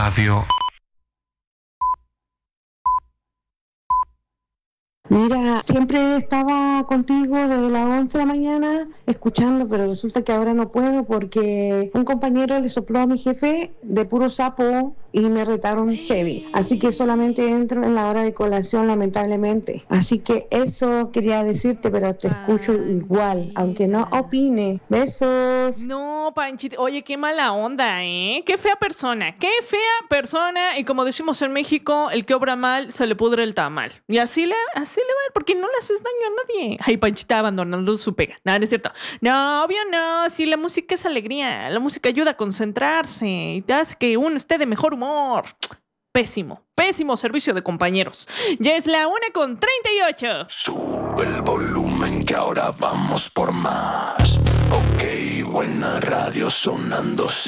Radio. Mira, siempre estaba contigo desde las 11 de la mañana escuchando, pero resulta que ahora no puedo porque un compañero le sopló a mi jefe de puro sapo y me retaron heavy. Así que solamente entro en la hora de colación, lamentablemente. Así que eso quería decirte, pero te escucho igual, aunque no opine. Besos. No, Panchito, oye, qué mala onda, ¿eh? Qué fea persona. Y como decimos en México, el que obra mal se le pudre el tamal. Y así le va, porque no le haces daño a nadie. Ay, Panchita abandonando su pega. No, no es cierto. No, obvio no. Si la música es alegría, la música ayuda a concentrarse y te hace que uno esté de mejor humor. Pésimo servicio de compañeros. Ya es la 1:38. Sube el volumen que ahora vamos por más. Ok, buena radio sonando.